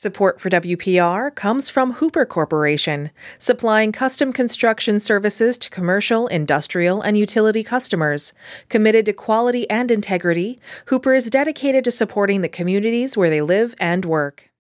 Support for WPR comes from Hooper Corporation, supplying custom construction services to commercial, industrial, and utility customers. Committed to quality and integrity, Hooper is dedicated to supporting the communities where they live and work.